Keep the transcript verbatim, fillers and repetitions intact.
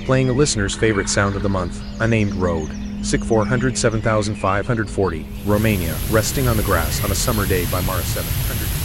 Playing a listener's favorite sound of the month, Unnamed Road. SIC four hundred seven thousand five hundred forty, Romania, Resting on the Grass on a Summer Day by Mara seven hundred.